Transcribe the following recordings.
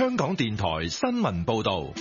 香港電台新聞報道。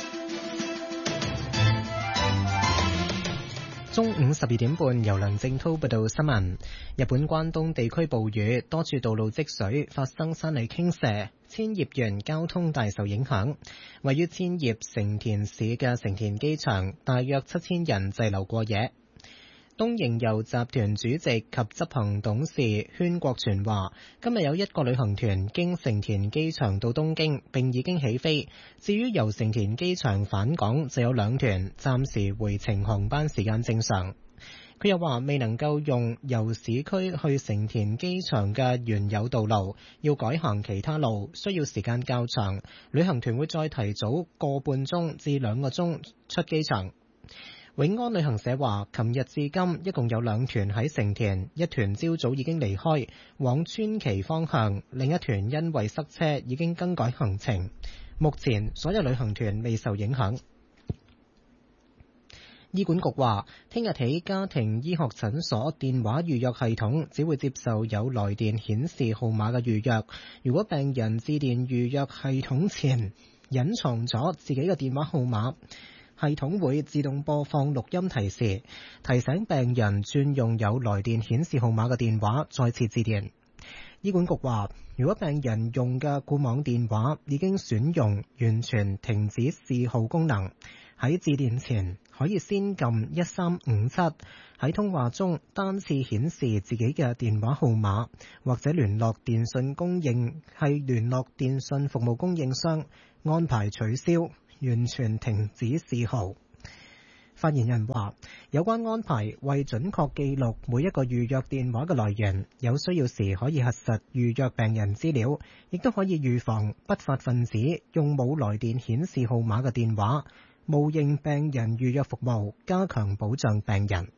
中午12點半，由梁正滔報道新聞。日本關東地區暴雨，多處道路積水，發生山泥傾瀉，千葉縣交通大受影響。位於千葉成田市嘅成田機場，大約7000人滯留過夜。東瀛遊集團主席及執行董事禤國全話，今日有一個旅行團經成田機場到東京，並已經起飛。至於由成田機場返港，就有2團，暫時回程航班時間正常。佢又話，未能夠用由市區去成田機場嘅原有道路，要改行其他路，需要時間較長。旅行團會再提早個半鐘至2個鐘出機場。永安旅行社話，琴日至今一共有2團喺成田，一團朝早已經離開往川崎方向，另一團因為塞車已經更改行程。目前所有旅行團未受影響。醫管局話，聽日起家庭醫學診所電話預約系統只會接受有來電顯示號碼嘅預約。如果病人致電預約系統前隱藏咗自己嘅電話號碼，系統會自動播放錄音提示，提醒病人轉用有來電顯示號碼嘅電話再次致電。醫管局話，如果病人用嘅固網電話已經選用完全停止視號功能，喺致電前可以先撳1357，喺通話中單次顯示自己嘅電話號碼，或者聯絡電信服務供應商安排取消完全停止視號。發言人話，有關安排為準確記錄每一個預約電話嘅來源，有需要時可以核實預約病人資料，亦都可以預防不法分子用冇來電顯示號碼嘅電話冒認病人預約服務，加強保障病人。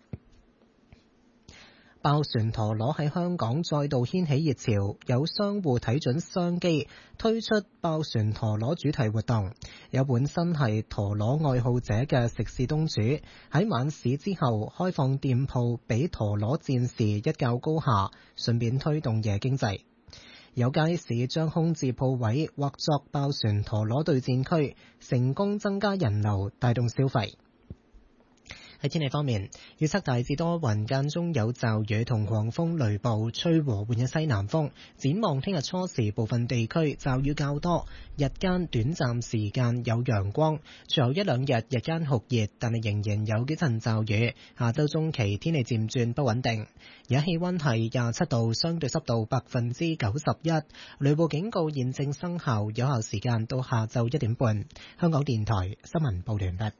爆旋陀螺喺香港再度掀起熱潮，有商戶睇準商機，推出爆旋陀螺主題活動。有本身係陀螺愛好者嘅食肆東主喺晚市之後開放店鋪俾陀螺戰士一較高下，順便推動夜經濟。有街市將空置鋪位劃作爆旋陀螺對戰區，成功增加人流，帶動消費。喺天氣方面，預測大致多雲，間中有驟雨同狂風雷暴，吹和緩嘅西南風。展望聽日初時部分地區驟雨較多，日間短暫時間有陽光，隨後1-2日日間酷熱，但係仍然有幾陣驟雨。下週中期天氣漸轉不穩定。而家氣溫係27度，相對濕度91%，雷暴警告現正生效，有效時間到下晝1點半。香港電台新聞報道完畢。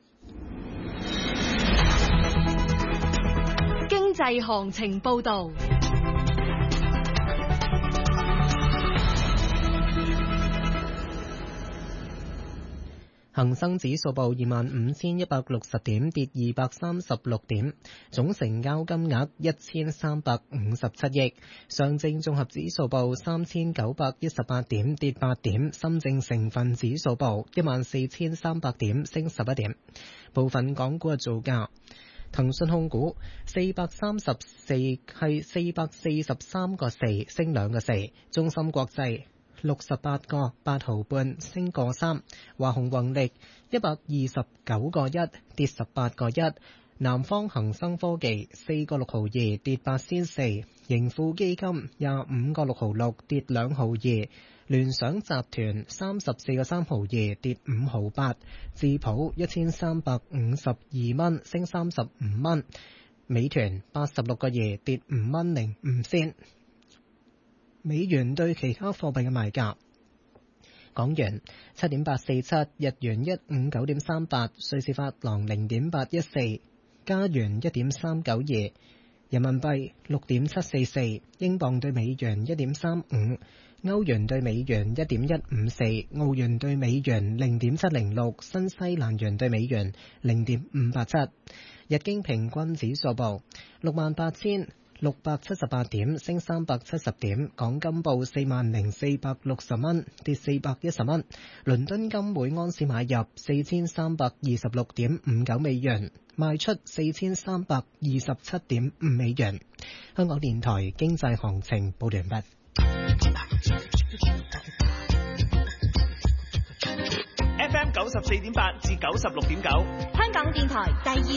經濟行情報道。 恒生指數報25,160點，跌236點，總成交金額1357億。上證綜合指數報3918點，跌8點。深證成分指數報14300點，升11點。部分港股嘅造價。騰訊控股443個4，升2個4。中芯國際68個8毫半，升個3。華虹宏力129個1，跌18個1。南方恒生科技4個6毫2，跌8仙4。盈富基金25個6毫6，跌2毫2。聯想集團34個3毫2，跌5毫8。智普1352蚊，升35蚊。美團86個2，跌5蚊05仙。美元對其他貨幣嘅賣價：港元7.847，日元159.38，瑞士法郎0.814，加元1.392，人民幣6.744，英鎊對美元1.35，歐元對美元1.154，澳元對美元0.706，新西蘭元對美元0.587。日經平均指數報68,678點，升370點。港金報40,460蚊，跌410蚊。倫敦金每盎司買入4326.59美元，賣出4327.5美元。香港電台經濟行情報完畢。 94.8至96.9。 香港電台第二